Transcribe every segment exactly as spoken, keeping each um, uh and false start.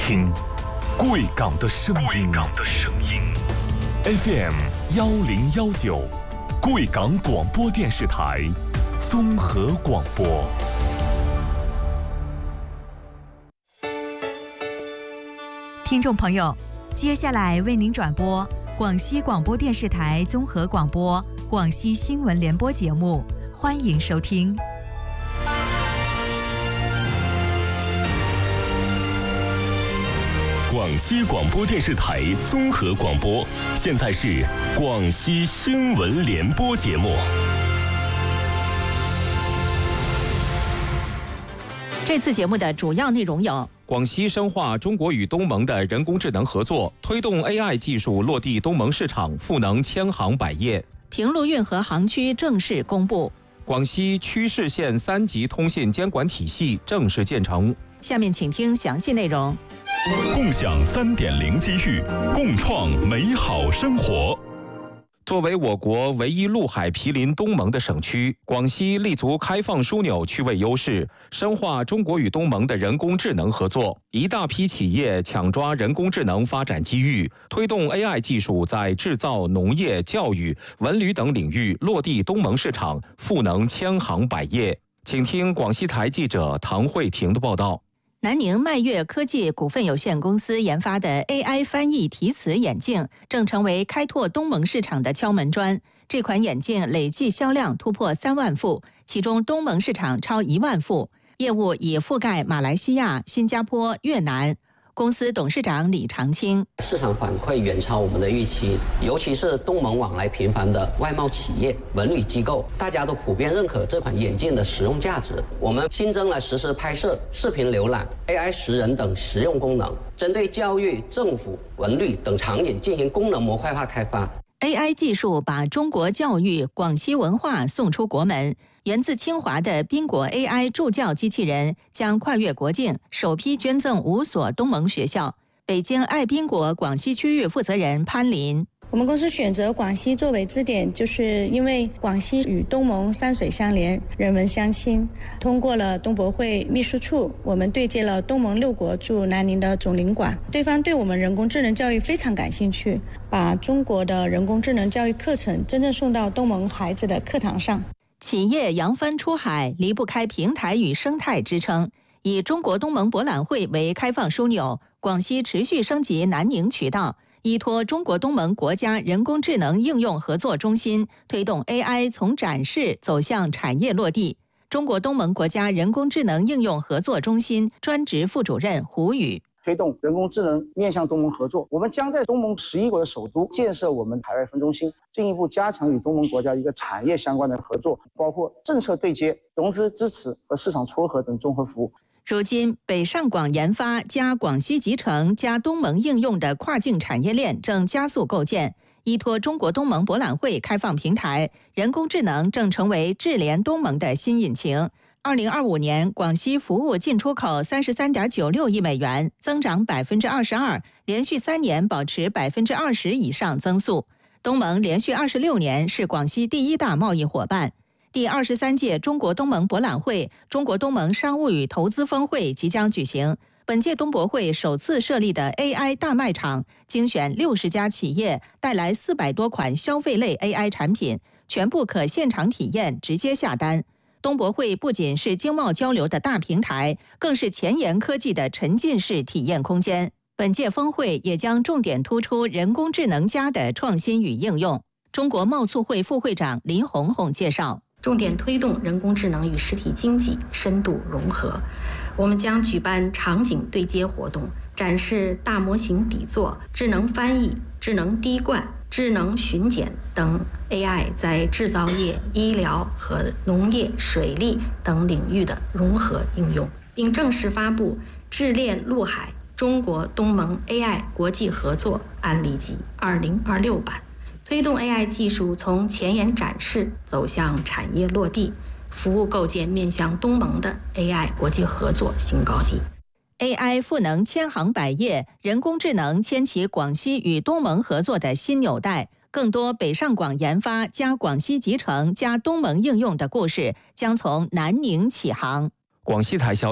听贵港的声音。F M 幺零幺九，贵港广播电视台综合广播。 听众朋友，接下来为您转播广西广播电视台综合广播广西新闻联播节目，欢迎收听。 广西广播电视台综合广播，现在是广西新闻联播节目。 这次节目的主要内容有： 广西深化中国与东盟的人工智能合作，推动 A I 技术落地东盟市场，赋能千行百业。 平陆运河航区正式公布， 广西区市县三级通信监管体系正式建成。 下面请听详细内容。 共享 三点零 机遇，共创美好生活。 作为我国唯一陆海毗邻东盟的省区，广西立足开放枢纽区位优势，深化中国与东盟的人工智能合作，一大批企业抢抓人工智能发展机遇，推动 A I 技术在制造、农业、教育、文旅等领域落地东盟市场，赋能千行百业。请听广西台记者唐慧婷的报道。 南宁迈悦科技股份有限公司研发的 A I 翻译题词眼镜正成为开拓东盟市场的敲门砖。这款眼镜累计销量突破三万副，其中东盟市场超一万副，业务已覆盖马来西亚、新加坡、越南。公司董事长李长青： 市场反馈远超我们的预期，尤其是东盟往来频繁的外贸企业、文旅机构，大家都普遍认可这款眼镜的实用价值。我们新增了实时拍摄、视频浏览、A I 识人等实用功能，针对教育、政府、文旅等场景进行功能模块化开发。 A I 技术把中国教育、广西文化送出国门。源自清华的宾果 A I 助教机器人将跨越国境，首批捐赠五所东盟学校。北京爱宾果广西区域负责人潘林： 我们公司选择广西作为支点，就是因为广西与东盟山水相连，人文相亲。通过了东博会秘书处，我们对接了东盟六国驻南宁的总领馆，对方对我们人工智能教育非常感兴趣，把中国的人工智能教育课程真正送到东盟孩子的课堂上。 企业扬帆出海，离不开平台与生态支撑。以中国东盟博览会为开放枢纽，广西持续升级南宁渠道，依托中国东盟国家人工智能应用合作中心，推动 A I 从展示走向产业落地。中国东盟国家人工智能应用合作中心专职副主任胡宇： 推动人工智能面向东盟合作，我们将在东盟十一国的首都建设我们海外分中心，进一步加强与东盟国家一个产业相关的合作，包括政策对接、融资支持和市场撮合等综合服务。 如今，北上广研发加广西集成加东盟应用的跨境产业链正加速构建。依托中国东盟博览会开放平台，人工智能正成为智联东盟的新引擎。二零二五年，广西服务进出口三十三点九六亿美元，增长百分之二十二，连续三年保持百分之二十以上增速。东盟连续二十六年是广西第一大贸易伙伴。第二十三届中国东盟博览会、中国东盟商务与投资峰会即将举行。本届东博会首次设立的 A I 大卖场，精选六十家企业，带来四百多款消费类 A I 产品，全部可现场体验，直接下单。东博会不仅是经贸交流的大平台，更是前沿科技的沉浸式体验空间。本届峰会也将重点突出人工智能加的创新与应用。中国贸促会副会长林红红介绍， 重点推动人工智能与实体经济深度融合。我们将举办场景对接活动，展示大模型底座、智能翻译、智能滴灌、智能巡检等 A I 在制造业、医疗和农业、水利等领域的融合应用，并正式发布智链陆海中国东盟 A I 国际合作案例集二零二六版，推动 A I 技术从前沿展示走向产业落地，服务构建面向东盟的 A I 国际合作新高地。 A I 赋能千行百业，人工智能牵起广西与东盟合作的新纽带。更多北上广研发加广西集成加东盟应用的故事将从南宁起航。 广西台消息，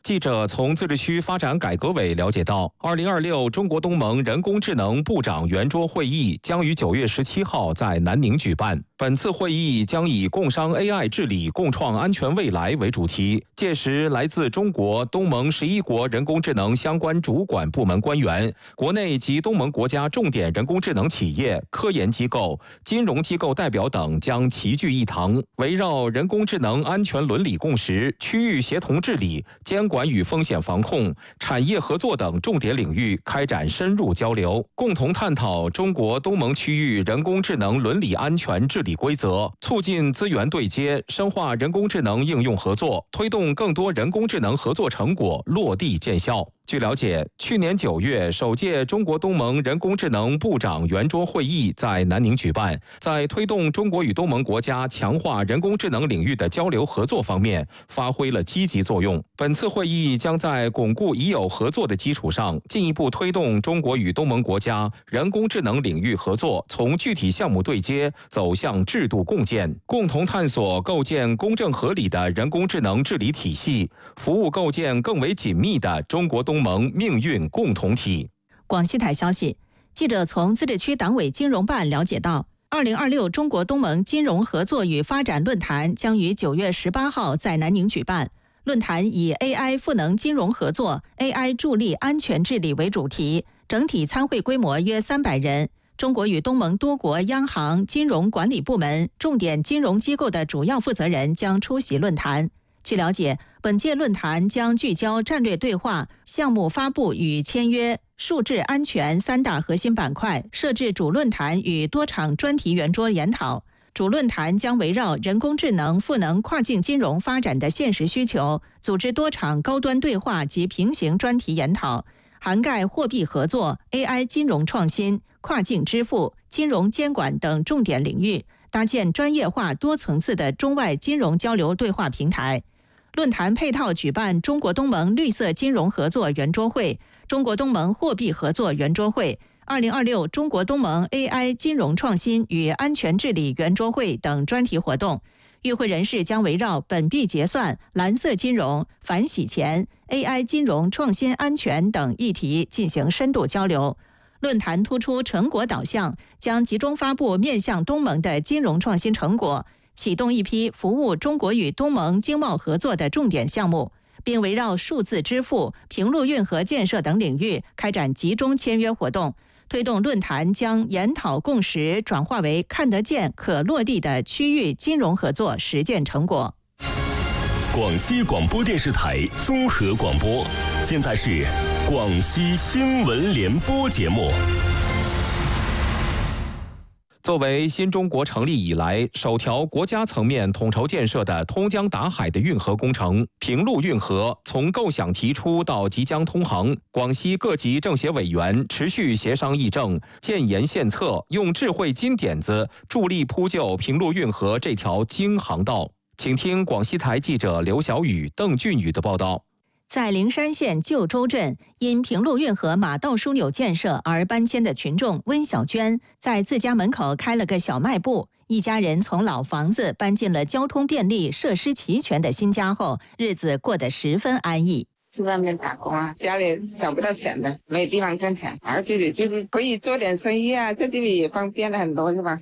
记者从自治区发展改革委了解到，二零二六中国东盟人工智能部长圆桌会议将于九月十七号在南宁举办。本次会议将以共商 A I 治理、共创安全未来为主题，届时来自中国、东盟十一国人工智能相关主管部门官员、国内及东盟国家重点人工智能企业、科研机构、金融机构代表等将齐聚一堂，围绕人工智能安全伦理共识、区域协同治理、监管与风险防控、产业合作等重点领域开展深入交流，共同探讨中国东盟区域人工智能伦理安全治理规则，促进资源对接，深化人工智能应用合作，推动更多人工智能合作成果落地见效。据了解，去年九月，首届中国东盟人工智能部长圆桌会议在南宁举办，在推动中国与东盟国家强化人工智能领域的交流合作方面发挥了积极作用。本次会议将在巩固已有合作的基础上，进一步推动中国与东盟国家人工智能领域合作从具体项目对接走向制度共建，共同探索构建公正合理的人工智能治理体系，服务构建更为紧密的中国东盟命运共同体。 广西台消息，记者从自治区党委金融办了解到，二零二六中国东盟金融合作与发展论坛将于九月十八号在南宁举办。论坛以 A I 赋能金融合作、A I 助力安全治理为主题，整体参会规模约三百人。中国与东盟多国央行、金融管理部门、重点金融机构的主要负责人将出席论坛。据了解，本届论坛将聚焦战略对话、项目发布与签约、数字安全三大核心板块，设置主论坛与多场专题圆桌研讨。主论坛将围绕人工智能赋能跨境金融发展的现实需求，组织多场高端对话及平行专题研讨，涵盖货币合作、A I 金融创新、跨境支付、金融监管等重点领域，搭建专业化多层次的中外金融交流对话平台。论坛配套举办中国东盟绿色金融合作圆桌会、中国东盟货币合作圆桌会、二零二六中国东盟 A I 金融创新与安全治理圆桌会等专题活动。与会人士将围绕本币结算、蓝色金融、反洗钱、A I 金融创新安全等议题进行深度交流。论坛突出成果导向，将集中发布面向东盟的金融创新成果，启动一批服务中国与东盟经贸合作的重点项目，并围绕数字支付、平陆运河建设等领域开展集中签约活动，推动论坛将研讨共识转化为看得见、可落地的区域金融合作实践成果。 广西广播电视台综合广播，现在是广西新闻联播节目。 作为新中国成立以来首条国家层面统筹建设的通江达海的运河工程平陆运河，从构想提出到即将通航，广西各级政协委员持续协商议政，建言献策，用智慧金点子助力铺就平陆运河这条京航道。请听广西台记者刘小雨、邓俊宇的报道。 在灵山县旧州镇，因平陆运河马道枢纽建设而搬迁的群众温小娟，在自家门口开了个小卖部。一家人从老房子搬进了交通便利、设施齐全的新家后，日子过得十分安逸。 去外面打工啊，家里找不到钱的，没地方挣钱，而且就是可以做点生意啊，在这里也方便了很多，是吧？